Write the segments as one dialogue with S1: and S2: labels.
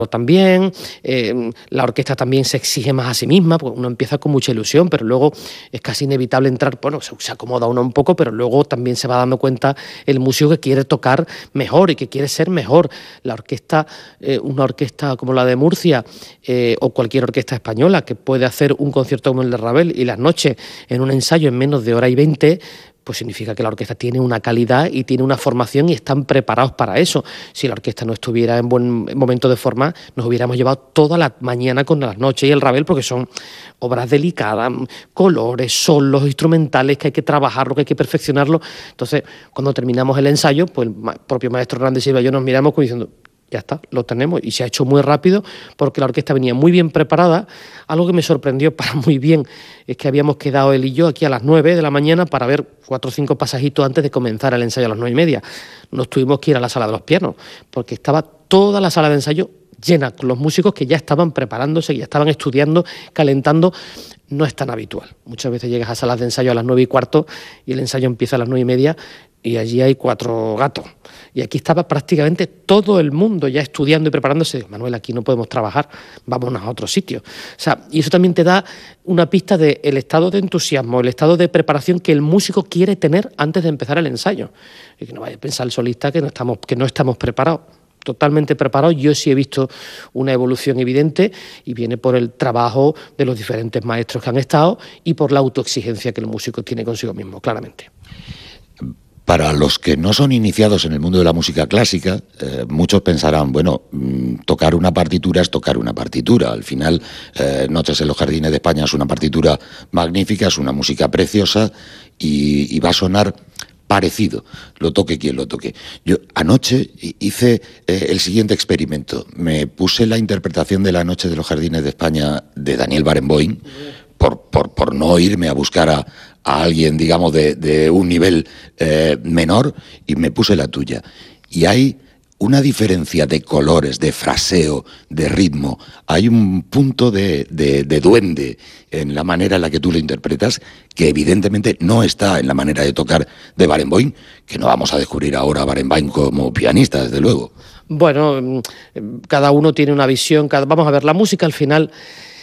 S1: también, la orquesta también se exige más a sí misma, porque uno empieza con mucha ilusión, pero luego es casi inevitable entrar, bueno, se acomoda uno un poco, pero luego también se va dando cuenta el músico que quiere tocar mejor y que quiere ser mejor. La orquesta, una orquesta como la de Murcia, o cualquier orquesta española que puede hacer un concierto como el de Ravel y las noches en un ensayo en menos de hora y 20, pues significa que la orquesta tiene una calidad y tiene una formación y están preparados para eso. Si la orquesta no estuviera en buen momento de forma, nos hubiéramos llevado toda la mañana con las noches y el Ravel, porque son obras delicadas, colores, solos, instrumentales, que hay que trabajarlo, que hay que perfeccionarlo. Entonces, cuando terminamos el ensayo, pues el propio maestro Hernández Silva y yo nos miramos como diciendo, ya está, lo tenemos, y se ha hecho muy rápido porque la orquesta venía muy bien preparada. Algo que me sorprendió para muy bien es que habíamos quedado él y yo aquí a las 9 de la mañana para ver 4 o 5 pasajitos antes de comenzar el ensayo a las 9:30. Nos tuvimos que ir a la sala de los pianos porque estaba toda la sala de ensayo llena con los músicos que ya estaban preparándose, que ya estaban estudiando, calentando. No es tan habitual. Muchas veces llegas a salas de ensayo a las 9:15 y el ensayo empieza a las 9:30 y allí hay 4 gatos. Y aquí estaba prácticamente todo el mundo ya estudiando y preparándose. Manuel, aquí no podemos trabajar, vámonos a otro sitio. O sea, y eso también te da una pista del estado de entusiasmo, el estado de preparación que el músico quiere tener antes de empezar el ensayo. Y que no vaya a pensar el solista que no estamos preparados. Totalmente preparados. Yo sí he visto una evolución evidente y viene por el trabajo de los diferentes maestros que han estado y por la autoexigencia que el músico tiene consigo mismo, claramente.
S2: Para los que no son iniciados en el mundo de la música clásica, muchos pensarán, bueno, tocar una partitura es tocar una partitura. Al final, Noches en los Jardines de España es una partitura magnífica, es una música preciosa y va a sonar parecido, lo toque quien lo toque. Yo anoche hice el siguiente experimento. Me puse la interpretación de La Noche de los Jardines de España de Daniel Barenboim, por no irme a buscar a alguien, digamos, de un nivel menor, y me puse la tuya. Y hay una diferencia de colores, de fraseo, de ritmo. Hay un punto de duende en la manera en la que tú lo interpretas, que evidentemente no está en la manera de tocar de Barenboim, que no vamos a descubrir ahora a Barenboim como pianista, desde luego.
S1: Bueno, cada uno tiene una visión. Vamos a ver, la música al final,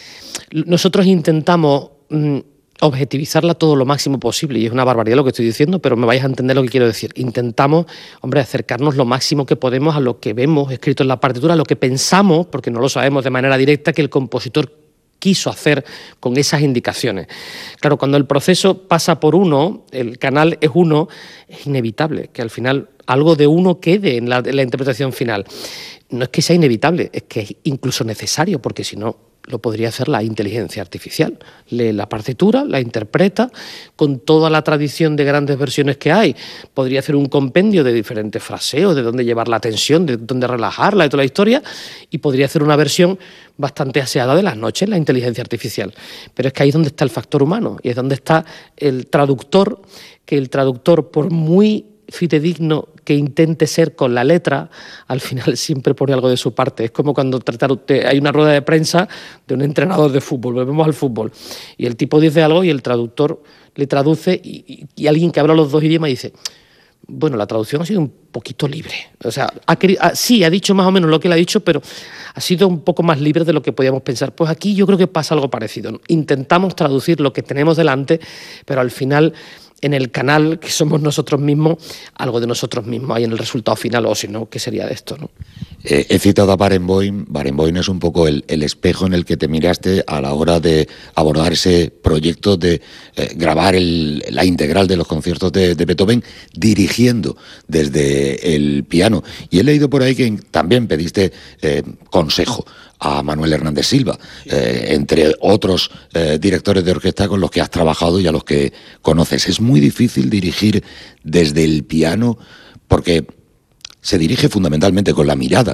S1: nosotros intentamos objetivizarla todo lo máximo posible, y es una barbaridad lo que estoy diciendo, pero me vais a entender lo que quiero decir. Intentamos, hombre, acercarnos lo máximo que podemos a lo que vemos escrito en la partitura, a lo que pensamos, porque no lo sabemos de manera directa, que el compositor quiso hacer con esas indicaciones. Claro, cuando el proceso pasa por uno, el canal es uno, es inevitable que al final algo de uno quede en la interpretación final. No es que sea inevitable, es que es incluso necesario, porque si no, lo podría hacer la inteligencia artificial. Lee la partitura, la interpreta, con toda la tradición de grandes versiones que hay. Podría hacer un compendio de diferentes fraseos, de dónde llevar la atención, de dónde relajarla, de toda la historia, y podría hacer una versión bastante aseada de las noches, la inteligencia artificial. Pero es que ahí es donde está el factor humano, y es donde está el traductor, que el traductor, por muy fidedigno que intente ser con la letra, al final siempre pone algo de su parte. Es como cuando hay una rueda de prensa de un entrenador de fútbol, volvemos al fútbol, y el tipo dice algo y el traductor le traduce, y alguien que habla los dos idiomas dice, bueno, la traducción ha sido un poquito libre. O sea, sí, ha dicho más o menos lo que él ha dicho, pero ha sido un poco más libre de lo que podíamos pensar. Pues aquí yo creo que pasa algo parecido, ¿no? Intentamos traducir lo que tenemos delante, pero al final, en el canal, que somos nosotros mismos, algo de nosotros mismos hay en el resultado final, o si no, ¿qué sería de esto, no?
S2: He citado a Barenboim. Barenboim es un poco el espejo en el que te miraste a la hora de abordar ese proyecto de grabar la integral de los conciertos de Beethoven, dirigiendo desde el piano. Y he leído por ahí que también pediste consejo a Manuel Hernández Silva, entre otros directores de orquesta con los que has trabajado y a los que conoces. Es muy difícil dirigir desde el piano porque se dirige fundamentalmente con la mirada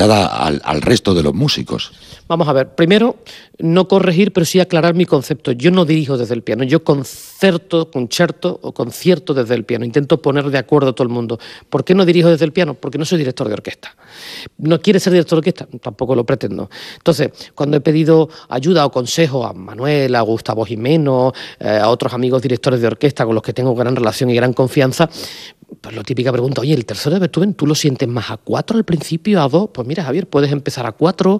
S2: al resto de los músicos.
S1: Vamos a ver, primero, no corregir, pero sí aclarar mi concepto. Yo no dirijo desde el piano, yo concerto o concierto desde el piano. Intento poner de acuerdo a todo el mundo. ¿Por qué no dirijo desde el piano? Porque no soy director de orquesta. ¿No quiere ser director de orquesta? Tampoco lo pretendo. Entonces, cuando he pedido ayuda o consejo a Manuel, a Gustavo Jimeno, a otros amigos directores de orquesta con los que tengo gran relación y gran confianza, pues la típica pregunta, oye, el tercero de Beethoven, ¿tú lo sientes más a 4 al principio, a 2? Pues mira, Javier, puedes empezar a 4,